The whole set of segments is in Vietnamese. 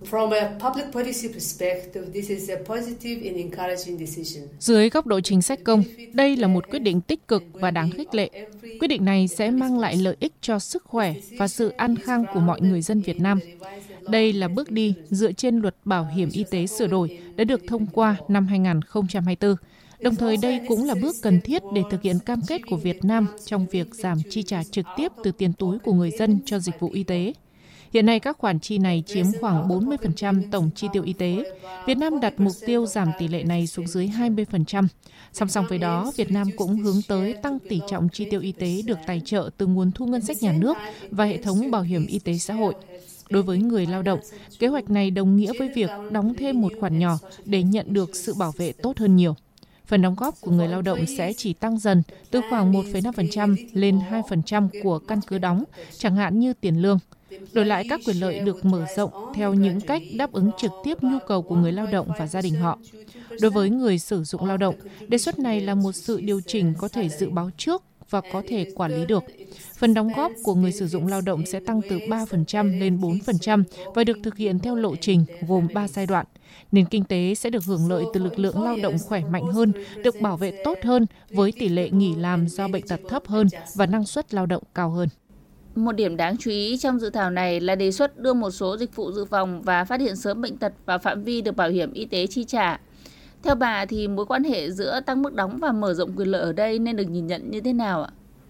Dưới góc độ chính sách công, đây là một quyết định tích cực và đáng khích lệ. Quyết định này sẽ mang lại lợi ích cho sức khỏe và sự an khang của mọi người dân Việt Nam. Đây là bước đi dựa trên luật bảo hiểm y tế sửa đổi đã được thông qua năm 2024. Đồng thời đây cũng là bước cần thiết để thực hiện cam kết của Việt Nam trong việc giảm chi trả trực tiếp từ tiền túi của người dân cho dịch vụ y tế. Hiện nay các khoản chi này chiếm khoảng 40% tổng chi tiêu y tế. Việt Nam đặt mục tiêu giảm tỷ lệ này xuống dưới 20%. Song song với đó, Việt Nam cũng hướng tới tăng tỷ trọng chi tiêu y tế được tài trợ từ nguồn thu ngân sách nhà nước và hệ thống bảo hiểm y tế xã hội. Đối với người lao động, kế hoạch này đồng nghĩa với việc đóng thêm một khoản nhỏ để nhận được sự bảo vệ tốt hơn nhiều. Phần đóng góp của người lao động sẽ chỉ tăng dần từ khoảng 1,5% lên 2% của căn cứ đóng, chẳng hạn như tiền lương. Đổi lại các quyền lợi được mở rộng theo những cách đáp ứng trực tiếp nhu cầu của người lao động và gia đình họ. Đối với người sử dụng lao động, đề xuất này là một sự điều chỉnh có thể dự báo trước và có thể quản lý được. Phần đóng góp của người sử dụng lao động sẽ tăng từ 3% lên 4% và được thực hiện theo lộ trình gồm 3 giai đoạn. Nền kinh tế sẽ được hưởng lợi từ lực lượng lao động khỏe mạnh hơn, được bảo vệ tốt hơn với tỷ lệ nghỉ làm do bệnh tật thấp hơn và năng suất lao động cao hơn. Một điểm đáng chú ý trong dự thảo này là đề xuất đưa một số dịch vụ dự phòng và phát hiện sớm bệnh tật vào phạm vi được bảo hiểm y tế chi trả. Theo bà thì mối quan hệ giữa tăng mức đóng và mở rộng quyền lợi ở đây nên được nhìn nhận như thế nào ạ?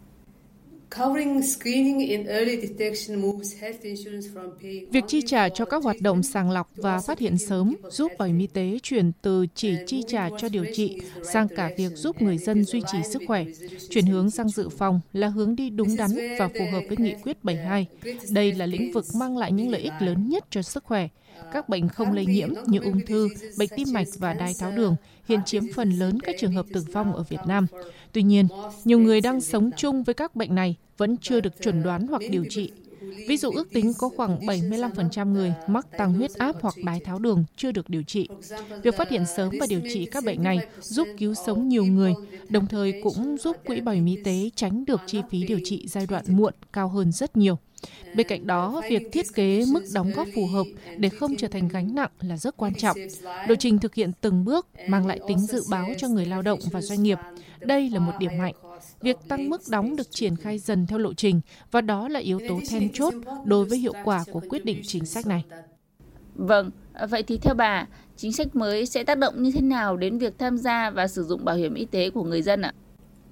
Việc chi trả cho các hoạt động sàng lọc và phát hiện sớm giúp bảo hiểm y tế chuyển từ chỉ chi trả cho điều trị sang cả việc giúp người dân duy trì sức khỏe. Chuyển hướng sang dự phòng là hướng đi đúng đắn và phù hợp với Nghị quyết 72. Đây là lĩnh vực mang lại những lợi ích lớn nhất cho sức khỏe. Các bệnh không lây nhiễm như ung thư, bệnh tim mạch và đái tháo đường hiện chiếm phần lớn các trường hợp tử vong ở Việt Nam. Tuy nhiên, nhiều người đang sống chung với các bệnh này vẫn chưa được chẩn đoán hoặc điều trị. Ví dụ ước tính có khoảng 75% người mắc tăng huyết áp hoặc đái tháo đường chưa được điều trị. Việc phát hiện sớm và điều trị các bệnh này giúp cứu sống nhiều người, đồng thời cũng giúp Quỹ Bảo hiểm Y tế tránh được chi phí điều trị giai đoạn muộn cao hơn rất nhiều. Bên cạnh đó, việc thiết kế mức đóng góp phù hợp để không trở thành gánh nặng là rất quan trọng. Lộ trình thực hiện từng bước mang lại tính dự báo cho người lao động và doanh nghiệp. Đây là một điểm mạnh. Việc tăng mức đóng được triển khai dần theo lộ trình và đó là yếu tố then chốt đối với hiệu quả của quyết định chính sách này. Vâng, vậy thì theo bà, chính sách mới sẽ tác động như thế nào đến việc tham gia và sử dụng bảo hiểm y tế của người dân ạ?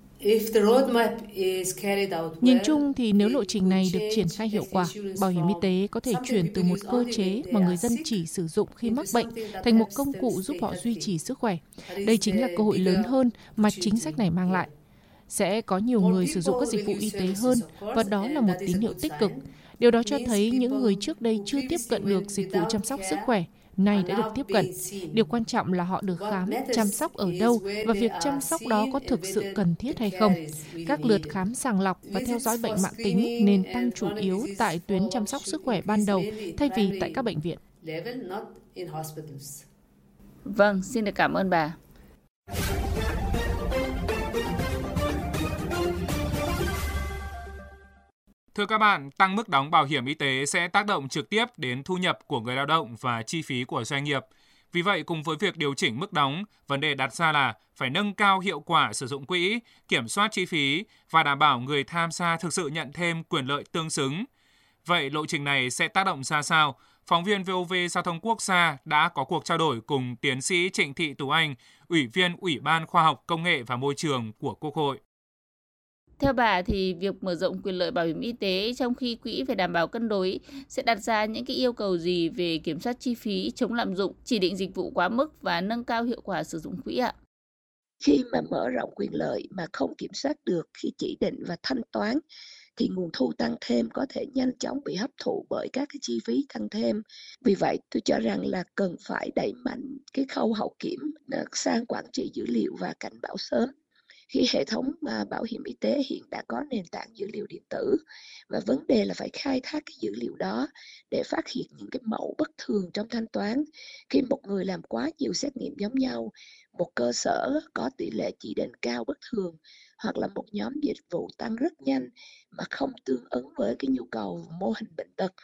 Nhìn chung thì nếu lộ trình này được triển khai hiệu quả, bảo hiểm y tế có thể chuyển từ một cơ chế mà người dân chỉ sử dụng khi mắc bệnh thành một công cụ giúp họ duy trì sức khỏe. Đây chính là cơ hội lớn hơn mà chính sách này mang lại. Sẽ có nhiều người sử dụng các dịch vụ y tế hơn và đó là một tín hiệu tích cực. Điều đó cho thấy những người trước đây chưa tiếp cận được dịch vụ chăm sóc sức khỏe nay đã được tiếp cận. Điều quan trọng là họ được khám, chăm sóc ở đâu và việc chăm sóc đó có thực sự cần thiết hay không. Các lượt khám sàng lọc và theo dõi bệnh mãn tính nên tăng chủ yếu tại tuyến chăm sóc sức khỏe ban đầu thay vì tại các bệnh viện. Vâng, xin được cảm ơn bà. Thưa các bạn, tăng mức đóng bảo hiểm y tế sẽ tác động trực tiếp đến thu nhập của người lao động và chi phí của doanh nghiệp. Vì vậy, cùng với việc điều chỉnh mức đóng, vấn đề đặt ra là phải nâng cao hiệu quả sử dụng quỹ, kiểm soát chi phí và đảm bảo người tham gia thực sự nhận thêm quyền lợi tương xứng. Vậy lộ trình này sẽ tác động ra sao? Phóng viên VOV Giao thông Quốc gia đã có cuộc trao đổi cùng tiến sĩ Trịnh Thị Tú Anh, Ủy viên Ủy ban Khoa học, Công nghệ và Môi trường của Quốc hội. Theo bà thì việc mở rộng quyền lợi bảo hiểm y tế trong khi quỹ phải đảm bảo cân đối sẽ đặt ra những cái yêu cầu gì về kiểm soát chi phí, chống lạm dụng, chỉ định dịch vụ quá mức và nâng cao hiệu quả sử dụng quỹ ạ? Khi mà mở rộng quyền lợi mà không kiểm soát được khi chỉ định và thanh toán thì nguồn thu tăng thêm có thể nhanh chóng bị hấp thụ bởi các cái chi phí tăng thêm. Vì vậy tôi cho rằng là cần phải đẩy mạnh cái khâu hậu kiểm sang quản trị dữ liệu và cảnh báo sớm. Khi hệ thống bảo hiểm y tế hiện đã có nền tảng dữ liệu điện tử và vấn đề là phải khai thác cái dữ liệu đó để phát hiện những cái mẫu bất thường trong thanh toán. Khi một người làm quá nhiều xét nghiệm giống nhau, một cơ sở có tỷ lệ chỉ định cao bất thường hoặc là một nhóm dịch vụ tăng rất nhanh mà không tương ứng với cái nhu cầu mô hình bệnh tật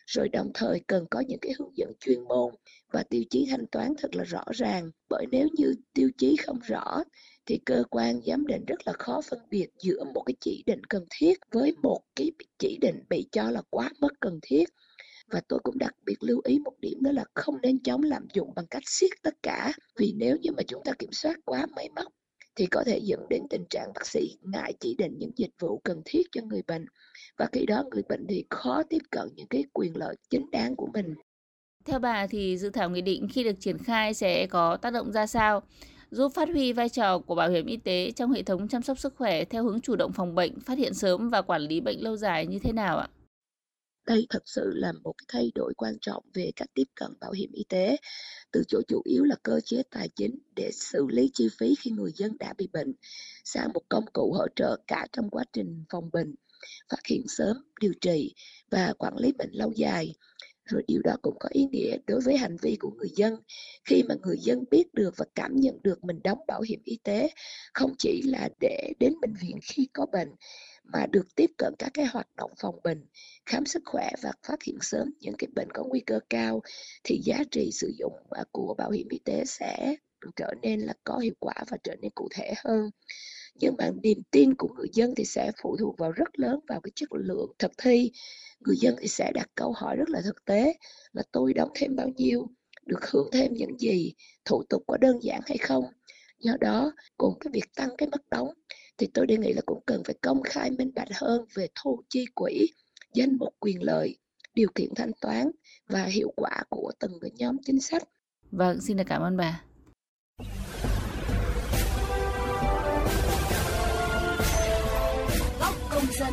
Rồi đồng thời cần có những cái hướng dẫn chuyên môn và tiêu chí thanh toán thật là rõ ràng. Bởi nếu như tiêu chí không rõ thì cơ quan giám định rất là khó phân biệt giữa một cái chỉ định cần thiết với một cái chỉ định bị cho là quá mức cần thiết. Và tôi cũng đặc biệt lưu ý một điểm đó là không nên chống lạm dụng bằng cách siết tất cả. Vì nếu như mà chúng ta kiểm soát quá máy móc thì có thể dẫn đến tình trạng bác sĩ ngại chỉ định những dịch vụ cần thiết cho người bệnh. Và khi đó người bệnh thì khó tiếp cận những cái quyền lợi chính đáng của mình. Theo bà thì dự thảo nghị định khi được triển khai sẽ có tác động ra sao, giúp phát huy vai trò của bảo hiểm y tế trong hệ thống chăm sóc sức khỏe theo hướng chủ động phòng bệnh, phát hiện sớm và quản lý bệnh lâu dài như thế nào ạ? Đây thật sự là một cái thay đổi quan trọng về cách tiếp cận bảo hiểm y tế, từ chỗ chủ yếu là cơ chế tài chính để xử lý chi phí khi người dân đã bị bệnh, sang một công cụ hỗ trợ cả trong quá trình phòng bệnh, phát hiện sớm, điều trị và quản lý bệnh lâu dài. Rồi điều đó cũng có ý nghĩa đối với hành vi của người dân, khi mà người dân biết được và cảm nhận được mình đóng bảo hiểm y tế không chỉ là để đến bệnh viện khi có bệnh, mà được tiếp cận các cái hoạt động phòng bệnh, khám sức khỏe và phát hiện sớm những cái bệnh có nguy cơ cao, thì giá trị sử dụng của bảo hiểm y tế sẽ trở nên là có hiệu quả và trở nên cụ thể hơn. Nhưng mà niềm tin của người dân thì sẽ phụ thuộc vào rất lớn vào cái chất lượng thực thi. Người dân thì sẽ đặt câu hỏi rất là thực tế là tôi đóng thêm bao nhiêu, được hưởng thêm những gì, thủ tục có đơn giản hay không. Do đó, cùng cái việc tăng cái mức đóng thì tôi đề nghị là cũng cần phải công khai minh bạch hơn về thu chi quỹ, danh mục quyền lợi, điều kiện thanh toán và hiệu quả của từng cái nhóm chính sách. Vâng, xin được cảm ơn bà. Góc công dân.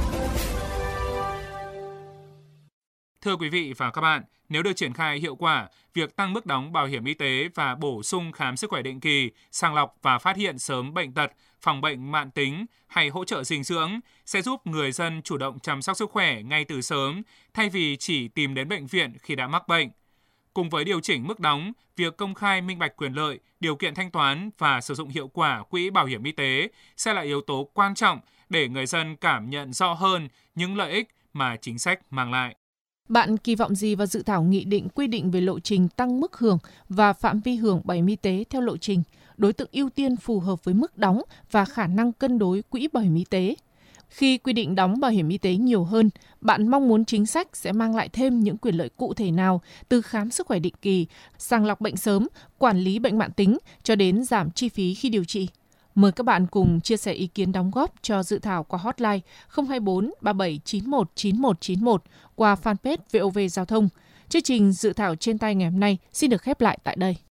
Thưa quý vị và các bạn, nếu được triển khai hiệu quả, việc tăng mức đóng bảo hiểm y tế và bổ sung khám sức khỏe định kỳ, sàng lọc và phát hiện sớm bệnh tật, phòng bệnh mãn tính hay hỗ trợ dinh dưỡng sẽ giúp người dân chủ động chăm sóc sức khỏe ngay từ sớm, thay vì chỉ tìm đến bệnh viện khi đã mắc bệnh. Cùng với điều chỉnh mức đóng, việc công khai minh bạch quyền lợi, điều kiện thanh toán và sử dụng hiệu quả quỹ bảo hiểm y tế sẽ là yếu tố quan trọng để người dân cảm nhận rõ hơn những lợi ích mà chính sách mang lại. Bạn kỳ vọng gì vào dự thảo nghị định quy định về lộ trình tăng mức hưởng và phạm vi hưởng bảo hiểm y tế theo lộ trình, đối tượng ưu tiên phù hợp với mức đóng và khả năng cân đối quỹ bảo hiểm y tế? Khi quy định đóng bảo hiểm y tế nhiều hơn, bạn mong muốn chính sách sẽ mang lại thêm những quyền lợi cụ thể nào, từ khám sức khỏe định kỳ, sàng lọc bệnh sớm, quản lý bệnh mãn tính cho đến giảm chi phí khi điều trị? Mời các bạn cùng chia sẻ ý kiến đóng góp cho dự thảo qua hotline 024 3791 9191 qua fanpage VOV Giao thông. Chương trình dự thảo trên tay ngày hôm nay xin được khép lại tại đây.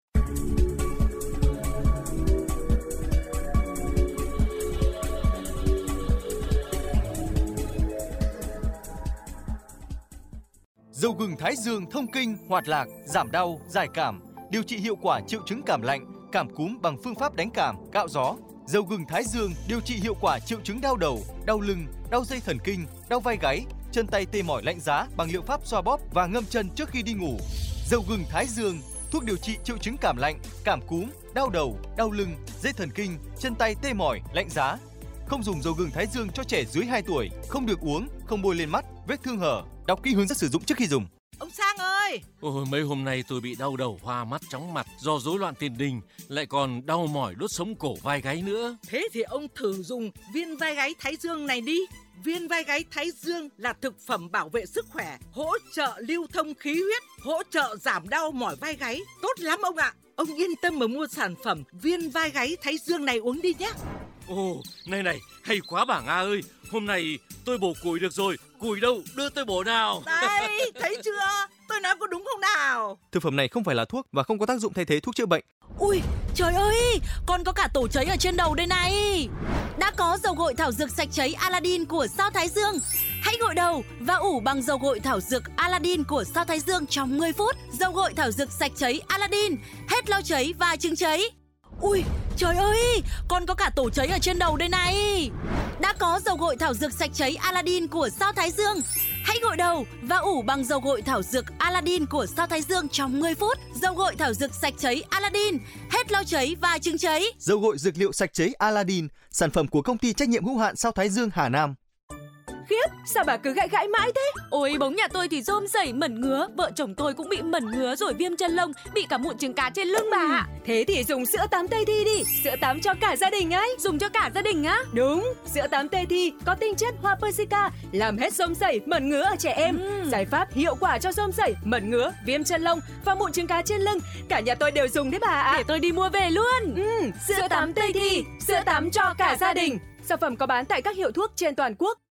Dầu gừng Thái Dương thông kinh, hoạt lạc, giảm đau, giải cảm, điều trị hiệu quả triệu chứng cảm lạnh, cảm cúm bằng phương pháp đánh cảm, cạo gió. Dầu gừng Thái Dương điều trị hiệu quả triệu chứng đau đầu, đau lưng, đau dây thần kinh, đau vai gáy, chân tay tê mỏi lạnh giá bằng liệu pháp xoa bóp và ngâm chân trước khi đi ngủ. Dầu gừng Thái Dương, thuốc điều trị triệu chứng cảm lạnh, cảm cúm, đau đầu, đau lưng, dây thần kinh, chân tay tê mỏi, lạnh giá. Không dùng dầu gừng Thái Dương cho trẻ dưới 2 tuổi, không được uống, không bôi lên mắt, vết thương hở. Đọc kỹ hướng dẫn sử dụng trước khi dùng. Ông Sang ơi! Ôi, mấy hôm nay tôi bị đau đầu, hoa mắt, chóng mặt do rối loạn tiền đình, lại còn đau mỏi đốt sống cổ vai gáy nữa. Thế thì ông thử dùng viên vai gáy Thái Dương này đi. Viên vai gáy Thái Dương là thực phẩm bảo vệ sức khỏe, hỗ trợ lưu thông khí huyết, hỗ trợ giảm đau mỏi vai gáy. Tốt lắm ông ạ! Ông yên tâm mà mua sản phẩm viên vai gáy Thái Dương này uống đi nhé. Ồ, này, hay quá bà Nga ơi. Hôm nay tôi bổ củi được rồi. Củi đâu, đưa tôi bổ nào. Đây, thấy chưa? Tôi nói có đúng không nào? Thực phẩm này không phải là thuốc và không có tác dụng thay thế thuốc chữa bệnh. Ui, trời ơi, còn có cả tổ cháy ở trên đầu đây này. Đã có dầu gội thảo dược sạch cháy Aladdin của Sao Thái Dương. Hãy gội đầu và ủ bằng dầu gội thảo dược Aladdin của Sao Thái Dương trong 10 phút. Dầu gội thảo dược sạch cháy Aladdin, hết lau cháy và chứng cháy. Ui, trời ơi, còn có cả tổ cháy ở trên đầu đây này. Đã có dầu gội thảo dược sạch cháy Aladdin của Sao Thái Dương. Hãy gội đầu và ủ bằng dầu gội thảo dược Aladdin của Sao Thái Dương trong 10 phút. Dầu gội thảo dược sạch cháy Aladdin, hết lau cháy và chứng cháy. Dầu gội dược liệu sạch cháy Aladdin, sản phẩm của công ty trách nhiệm hữu hạn Sao Thái Dương Hà Nam. khiếp, sao bà cứ gãi gãi mãi thế? Ôi bóng nhà tôi thì rôm rẩy mẩn ngứa, vợ chồng tôi cũng bị mẩn ngứa rồi viêm chân lông, bị cả mụn trứng cá trên lưng bà ạ. Thế thì dùng sữa tắm Tây Thi đi, sữa tắm cho cả gia đình ấy. Dùng cho cả gia đình á? Đúng, sữa tắm Tây Thi có tinh chất hoa Persica, làm hết rôm rẩy, mẩn ngứa ở trẻ em. Giải pháp hiệu quả cho rôm rẩy, mẩn ngứa, viêm chân lông và mụn trứng cá trên lưng. Cả nhà tôi đều dùng đấy bà ạ. Để tôi đi mua về luôn. Sữa tắm Tây Thi, sữa tắm cho cả gia đình. Sản phẩm có bán tại các hiệu thuốc trên toàn quốc.